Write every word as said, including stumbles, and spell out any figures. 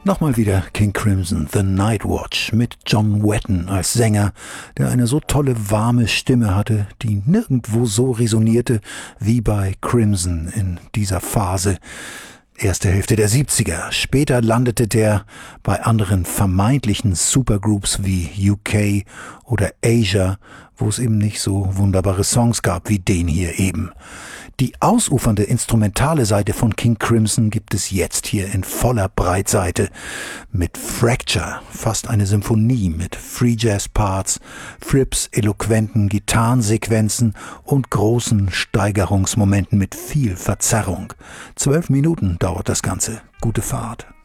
Nochmal wieder King Crimson, The Night Watch mit John Wetton als Sänger, der eine so tolle, warme Stimme hatte, die nirgendwo so resonierte wie bei Crimson in dieser Phase. Erste Hälfte der siebziger. Später landete der bei anderen vermeintlichen Supergroups wie U K oder Asia, wo es eben nicht so wunderbare Songs gab wie den hier eben. Die ausufernde instrumentale Seite von King Crimson gibt es jetzt hier in voller Breitseite mit Fracture, fast eine Symphonie mit Free Jazz Parts, Frips eloquenten Gitarrensequenzen und großen Steigerungsmomenten mit viel Verzerrung. Zwölf Minuten dauert das Ganze. Gute Fahrt.